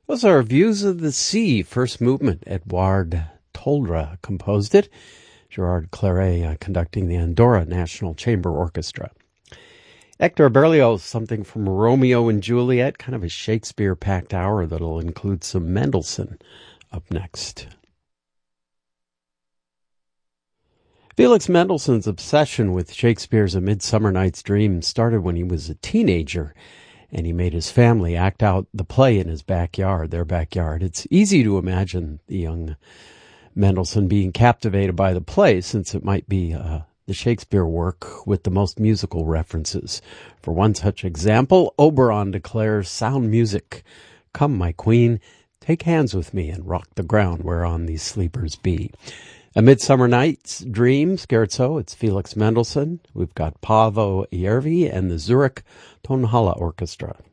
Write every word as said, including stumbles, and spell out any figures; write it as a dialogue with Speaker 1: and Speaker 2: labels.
Speaker 1: Those are Views of the Sea, first movement. Edouard Toldra composed it. Gerard Claret uh, conducting the Andorra National Chamber Orchestra. Hector Berlioz, something from Romeo and Juliet, kind of a Shakespeare-packed hour that'll include some Mendelssohn up next. Felix Mendelssohn's obsession with Shakespeare's A Midsummer Night's Dream started when he was a teenager, and he made his family act out the play in his backyard, their backyard. It's easy to imagine the young Mendelssohn being captivated by the play, since it might be uh, the Shakespeare work with the most musical references. For one such example, Oberon declares sound music. Come, my queen, take hands with me and rock the ground whereon these sleepers be. A Midsummer Night's Dream, Scherzo, it's Felix Mendelssohn. We've got Paavo Järvi and the Zurich Tonhalle Orchestra.